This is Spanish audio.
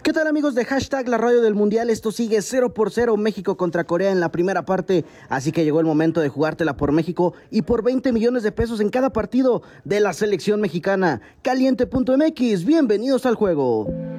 ¿Qué tal, amigos de Hashtag La Radio del Mundial? Esto sigue 0-0 México contra Corea en la primera parte, así que llegó el momento de jugártela por México y por 20 millones de pesos en cada partido de la selección mexicana. Caliente.mx, bienvenidos al juego.